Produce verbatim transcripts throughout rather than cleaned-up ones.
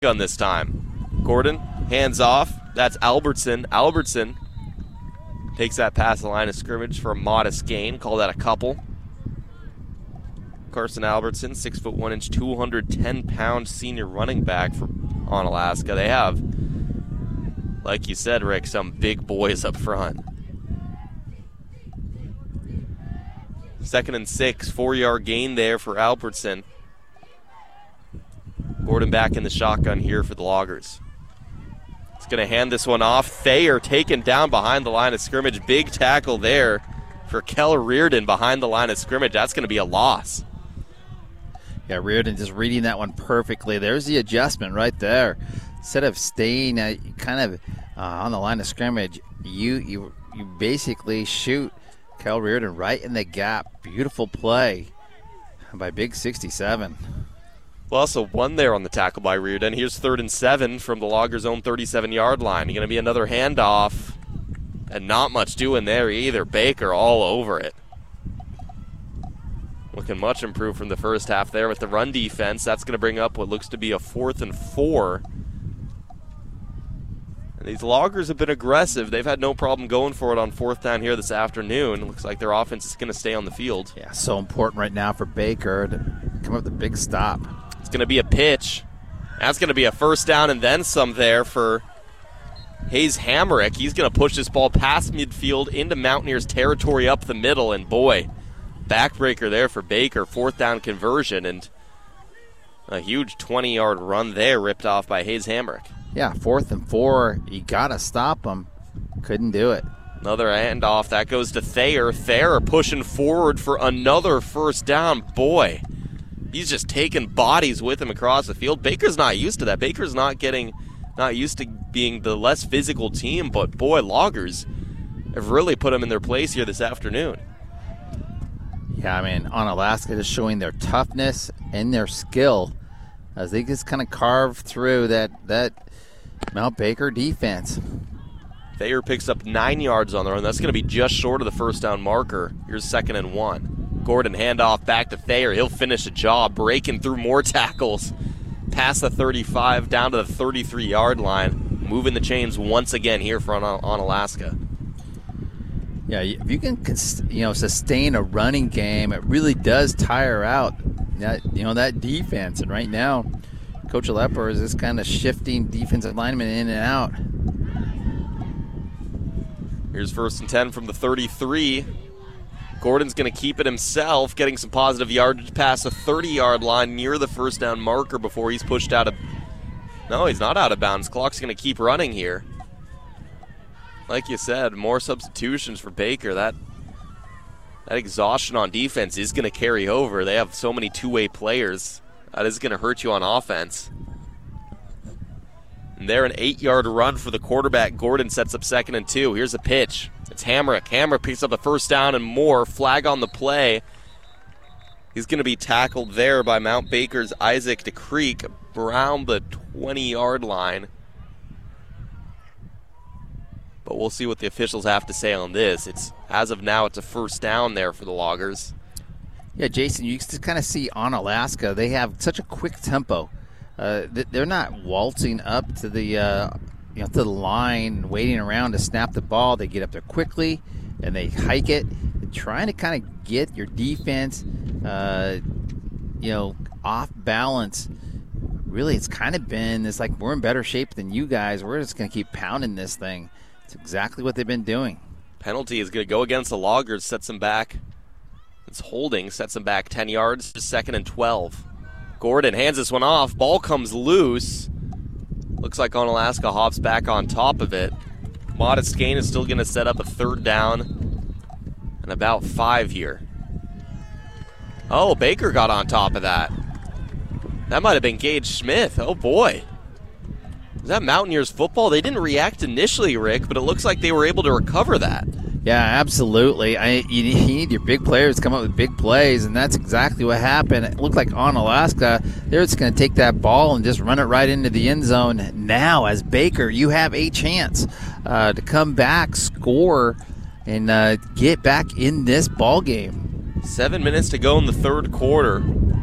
gun this time. Gordon, hands off. That's Albertson. Albertson takes that past the line of scrimmage for a modest gain. Call that a couple. Carson Albertson, six foot one inch, two hundred ten pound senior running back for Onalaska. They have, like you said, Rick, some big boys up front. Second and six, four-yard gain there for Albertson. Gordon back in the shotgun here for the Loggers. He's going to hand this one off. Thayer taken down behind the line of scrimmage. Big tackle there for Keller Reardon behind the line of scrimmage. That's going to be a loss. Yeah, Reardon just reading that one perfectly. There's the adjustment right there. Instead of staying uh, kind of uh, on the line of scrimmage, you you you basically shoot Kel Reardon right in the gap. Beautiful play by Big sixty-seven. Well, also one there on the tackle by Reardon. Here's third and seven from the Loggers' own thirty-seven-yard line. You're going to be another handoff, and not much doing there either. Baker all over it. Looking much improved from the first half there with the run defense. That's going to bring up what looks to be a fourth and four. And these Loggers have been aggressive. They've had no problem going for it on fourth down here this afternoon. Looks like their offense is going to stay on the field. Yeah, so important right now for Baker to come up with a big stop. It's going to be a pitch. That's going to be a first down and then some there for Hayes Hamrick. He's going to push this ball past midfield into Mountaineers territory up the middle, and boy, backbreaker there for Baker. Fourth down conversion, and a huge twenty-yard run there ripped off by Hayes Hamrick. Yeah, fourth and four. You got to stop him. Couldn't do it. Another handoff. That goes to Thayer. Thayer pushing forward for another first down. Boy, he's just taking bodies with him across the field. Baker's not used to that. Baker's not getting, not used to being the less physical team, but boy, Loggers have really put him in their place here this afternoon. Yeah, I mean, Onalaska just showing their toughness and their skill as they just kind of carve through that, that Mount Baker defense. Thayer picks up nine yards on the run. That's going to be just short of the first down marker. Here's second and one. Gordon handoff back to Thayer. He'll finish the job, breaking through more tackles. Past the thirty-five, down to the thirty-three-yard line. Moving the chains once again here for Onalaska. Yeah, if you can, you know, sustain a running game, it really does tire out that, you know, that defense. And right now, Coach Alepper is just kind of shifting defensive linemen in and out. Here's first and ten from the thirty-three. Gordon's going to keep it himself, getting some positive yardage past the thirty-yard line near the first down marker before he's pushed out of... No, he's not out of bounds. Clock's going to keep running here. Like you said, more substitutions for Baker. That that exhaustion on defense is going to carry over. They have so many two-way players. That is going to hurt you on offense. And there, an eight-yard run for the quarterback. Gordon sets up second and two. Here's a pitch. It's Hamrick. Hamrick picks up a first down and more. Flag on the play. He's going to be tackled there by Mount Baker's Isaac DeCreek around the twenty-yard line. But we'll see what the officials have to say on this. It's as of now, it's a first down there for the Loggers. Yeah, Jason, you can kind of see Onalaska. They have such a quick tempo. Uh, they're not waltzing up to the uh, you know to the line, waiting around to snap the ball. They get up there quickly and they hike it. They're trying to kind of get your defense, uh, you know, off balance. Really, it's kind of been it's like we're in better shape than you guys. We're just going to keep pounding this thing. It's exactly what they've been doing. Penalty is going to go against the Loggers, sets them back. It's holding, sets them back ten yards, just second and twelve. Gordon hands this one off. Ball comes loose. Looks like Onalaska hops back on top of it. Modest gain is still going to set up a third down and about five here. Oh, Baker got on top of that. That might have been Gage Smith. Oh, boy. Is that Mountaineers football? They didn't react initially, Rick, but it looks like they were able to recover that. Yeah, absolutely. I, you, you need your big players to come up with big plays, and that's exactly what happened. It looked like Onalaska, they're just going to take that ball and just run it right into the end zone. Now, as Baker, you have a chance uh, to come back, score, and uh, get back in this ball game. Seven minutes to go in the third quarter.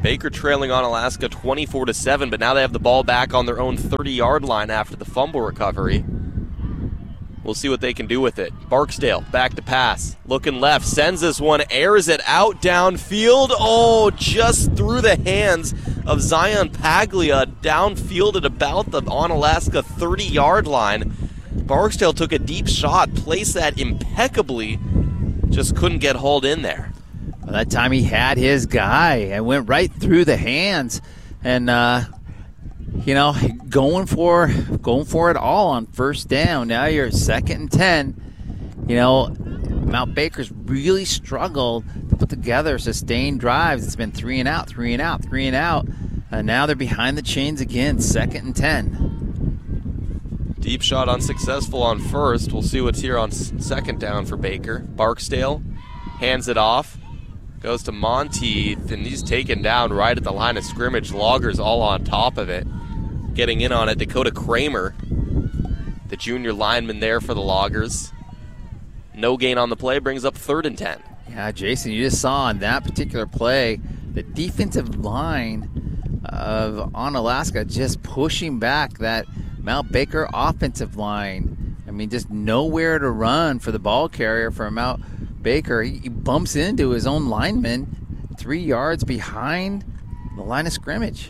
Baker trailing on Alaska twenty-four to seven, but now they have the ball back on their own thirty-yard line after the fumble recovery. We'll see what they can do with it. Barksdale back to pass. Looking left, sends this one, airs it out downfield. Oh, just through the hands of Zion Paglia, downfield at about the Onalaska thirty-yard line. Barksdale took a deep shot, placed that impeccably, just couldn't get hauled in there. Well, that time he had his guy and went right through the hands. And, uh, you know, going for going for it all on first down. Now you're second and ten. You know, Mount Baker's really struggled to put together sustained drives. It's been three and out, three and out, three and out. And now they're behind the chains again, second and ten. Deep shot unsuccessful on first. We'll see what's here on second down for Baker. Barksdale hands it off. Goes to Monteith, and he's taken down right at the line of scrimmage. Loggers all on top of it. Getting in on it, Dakota Kramer, the junior lineman there for the Loggers. No gain on the play, brings up third and ten. Yeah, Jason, you just saw on that particular play, the defensive line of Onalaska just pushing back that Mount Baker offensive line. I mean, just nowhere to run for the ball carrier for Mount Baker. He, he bumps into his own lineman three yards behind the line of scrimmage.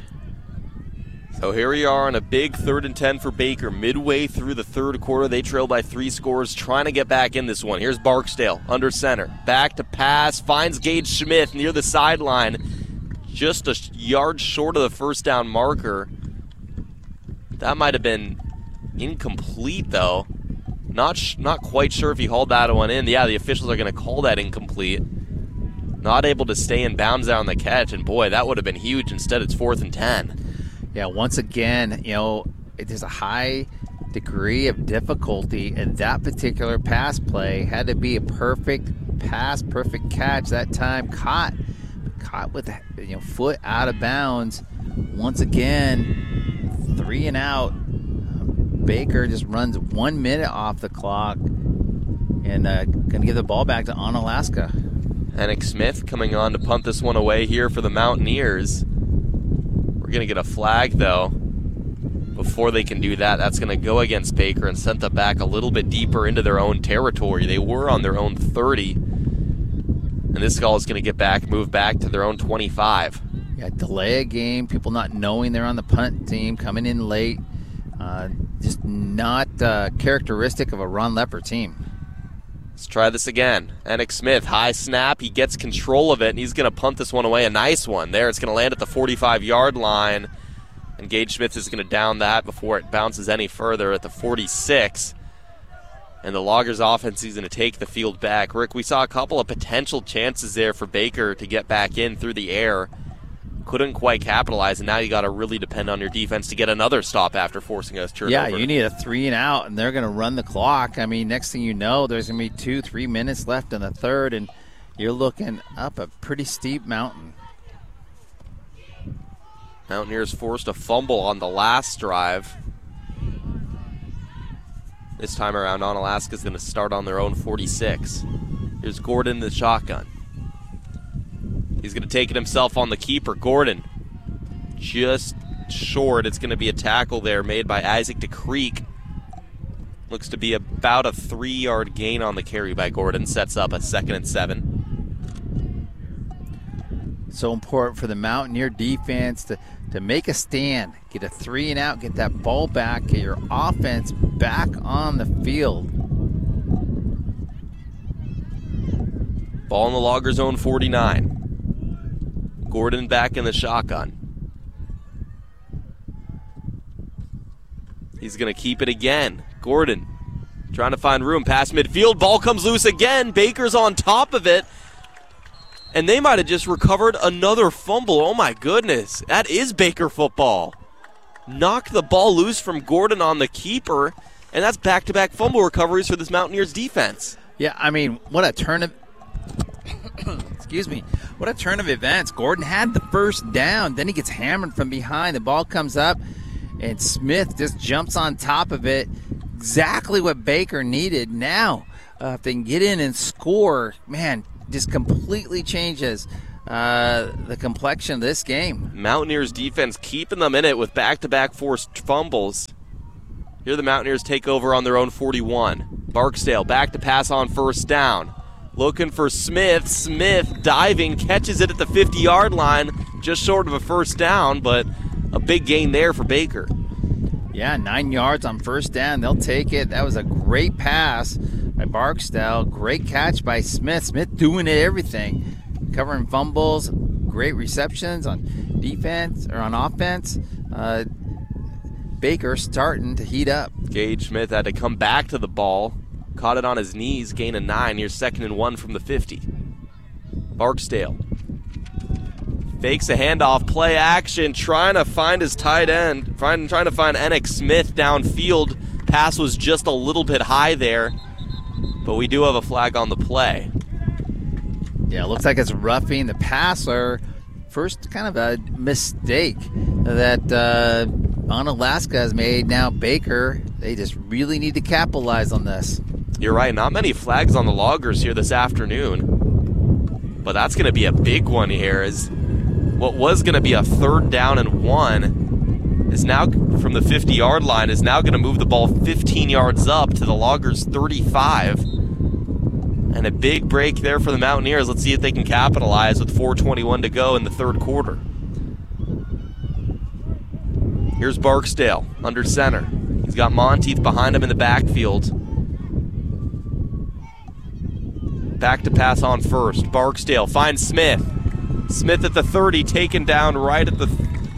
So here we are on a big third and ten for Baker. Midway through the third quarter, they trail by three scores, trying to get back in this one. Here's Barksdale under center. Back to pass, finds Gage Smith near the sideline. Just a yard short of the first down marker. That might have been incomplete, though. Not sh- not quite sure if he hauled that one in. Yeah, the officials are going to call that incomplete. Not able to stay in bounds there on the catch, and boy, that would have been huge. Instead, it's fourth and ten. Yeah, once again, you know, there's a high degree of difficulty, and that particular pass play had to be a perfect pass, perfect catch that time. Caught, caught with you know foot out of bounds. Once again, three and out. Baker just runs one minute off the clock and uh, going to give the ball back to Onalaska. Hennick Smith coming on to punt this one away here for the Mountaineers. We're going to get a flag, though. Before they can do that, that's going to go against Baker and send them back a little bit deeper into their own territory. They were on their own thirty. And this call is going to get back, move back to their own twenty-five. Yeah, delay a game, people not knowing they're on the punt team, coming in late. Uh, just not uh, characteristic of a Ron Lepper team. Let's try this again. Hennick Smith, high snap. He gets control of it, and he's going to punt this one away. A nice one there. It's going to land at the forty-five-yard line, and Gage Smith is going to down that before it bounces any further at the forty-six. And the Loggers offense is going to take the field back. Rick, we saw a couple of potential chances there for Baker to get back in through the air. Couldn't quite capitalize, and now you got to really depend on your defense to get another stop after forcing us turnover. Yeah, you need a three and out, and they're going to run the clock. I mean, next thing you know, there's going to be two, three minutes left in the third, and you're looking up a pretty steep mountain. Mountaineers forced a fumble on the last drive. This time around, Onalaska's going to start on their own forty-six. Here's Gordon, the shotgun. He's going to take it himself on the keeper. Gordon just short. It's going to be a tackle there made by Isaac DeCreek. Looks to be about a three-yard gain on the carry by Gordon. Sets up a second and seven. So important for the Mountaineer defense to, to make a stand, get a three and out, get that ball back, get your offense back on the field. Ball in the Loggers' own forty-nine. Gordon back in the shotgun. He's going to keep it again. Gordon trying to find room past midfield. Ball comes loose again. Baker's on top of it. And they might have just recovered another fumble. Oh, my goodness. That is Baker football. Knocked the ball loose from Gordon on the keeper, and that's back-to-back fumble recoveries for this Mountaineers defense. Yeah, I mean, what a turn of... Excuse me. What a turn of events. Gordon had the first down. Then he gets hammered from behind. The ball comes up, and Smith just jumps on top of it. Exactly what Baker needed. Now, uh, if they can get in and score, man, just completely changes uh, the complexion of this game. Mountaineers defense keeping them in it with back-to-back forced fumbles. Here the Mountaineers take over on their own forty-one. Barksdale back to pass on first down. Looking for Smith. Smith diving, catches it at the fifty-yard line. Just short of a first down, but a big gain there for Baker. Yeah, nine yards on first down. They'll take it. That was a great pass by Barksdale. Great catch by Smith. Smith doing it everything. Covering fumbles. Great receptions on defense or on offense. Uh, Baker starting to heat up. Gage Smith had to come back to the ball. Caught it on his knees. Gain of nine. Here's second and one from the fifty. Barksdale fakes a handoff, play action, trying to find his tight end, trying, trying to find Enoch Smith downfield. Pass was just a little bit high there, but we do have a flag on the play. Yeah, it looks like it's roughing the passer. First kind of a mistake that uh, Onalaska has made. Now Baker, they just really need to capitalize on this. You're right, not many flags on the Loggers here this afternoon, but that's going to be a big one here. As what was going to be a third down and one is now from the fifty-yard line is now going to move the ball fifteen yards up to the Loggers thirty-five. And a big break there for the Mountaineers. Let's see if they can capitalize with four twenty-one to go in the third quarter. Here's Barksdale under center. He's got Monteith behind him in the backfield. Back to pass on first. Barksdale finds Smith. Smith at the thirty, taken down right at the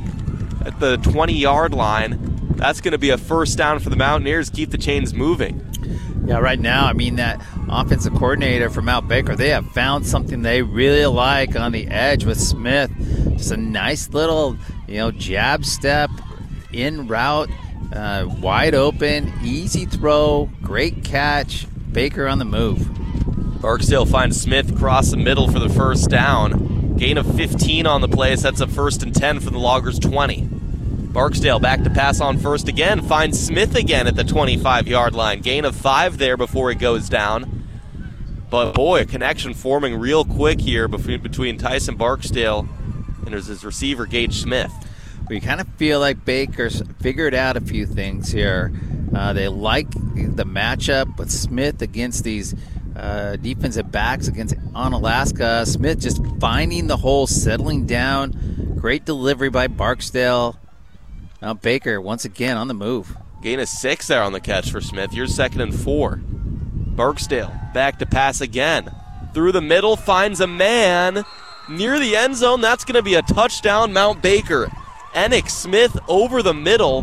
at the twenty-yard line. That's going to be a first down for the Mountaineers. Keep the chains moving. Yeah, right now, I mean, that offensive coordinator from Mount Baker, they have found something they really like on the edge with Smith. Just a nice little, you know, jab step, in route, uh, wide open, easy throw, great catch. Baker on the move. Barksdale finds Smith across the middle for the first down. Gain of fifteen on the play. Sets up first and ten for the Loggers twenty. Barksdale back to pass on first again. Finds Smith again at the twenty-five-yard line. Gain of five there before he goes down. But boy, a connection forming real quick here between, between Tyson Barksdale and his receiver, Gage Smith. We kind of feel like Baker's figured out a few things here. Uh, they like the matchup with Smith against these uh, defensive backs against Onalaska. Smith just finding the hole, settling down. Great delivery by Barksdale. Now Baker once again on the move. Gain of six there on the catch for Smith. Here's second and four. Barksdale back to pass again. Through the middle, finds a man near the end zone. That's going to be a touchdown, Mount Baker. Enoch Smith over the middle.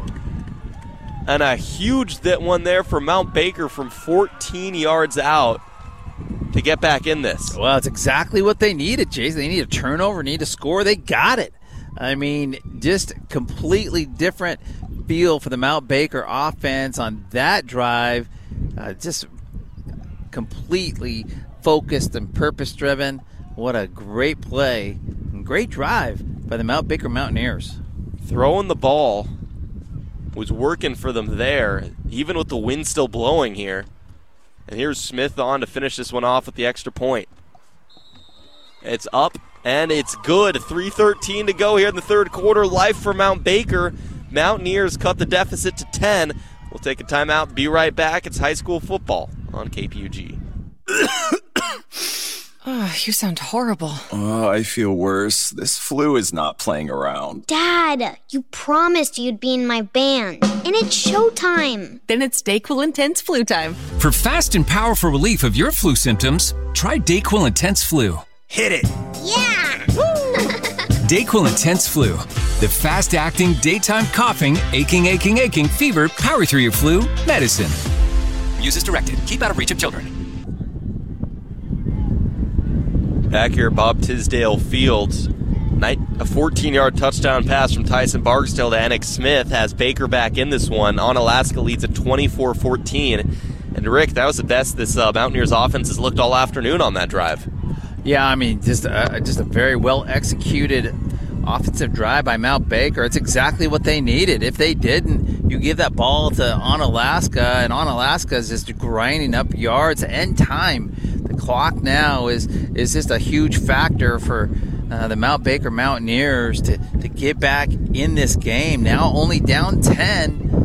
And a huge that one there for Mount Baker from fourteen yards out to get back in this. Well, it's exactly what they needed, Jason. They need a turnover, need a score. They got it. I mean, just completely different feel for the Mount Baker offense on that drive. Uh, just completely focused and purpose-driven. What a great play and great drive by the Mount Baker Mountaineers. Throwing the ball was working for them there, even with the wind still blowing here. And here's Smith on to finish this one off with the extra point. It's up, and it's good. three thirteen to go here in the third quarter. Life for Mount Baker. Mountaineers cut the deficit to ten. We'll take a timeout, be right back. It's high school football on K P U G. Oh, you sound horrible. Oh, I feel worse. This flu is not playing around. Dad, you promised you'd be in my band, and it's showtime. Then it's DayQuil Intense Flu time. For fast and powerful relief of your flu symptoms, try DayQuil Intense Flu. Hit it! Yeah! DayQuil Intense Flu. The fast-acting, daytime coughing, aching, aching, aching, fever, power through your flu medicine. Use as directed. Keep out of reach of children. Back here at Bob Tisdale Field, a fourteen-yard touchdown pass from Tyson Barksdale to Enoch Smith has Baker back in this one. Onalaska leads at twenty-four fourteen. And Rick, that was the best this uh, Mountaineers offense has looked all afternoon on that drive. Yeah, I mean, just a, just a very well-executed offensive drive by Mount Baker. It's exactly what they needed. If they didn't, you give that ball to Onalaska, and Onalaska is just grinding up yards and time. The clock now is is just a huge factor for uh, the Mount Baker Mountaineers to, to get back in this game. Now only down ten.